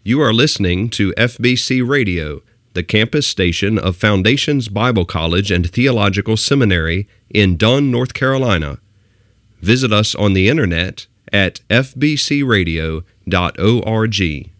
You are listening to FBC Radio, the campus station of Foundations Bible College and Theological Seminary in Dunn, North Carolina. Visit us on the internet at fbcradio.org.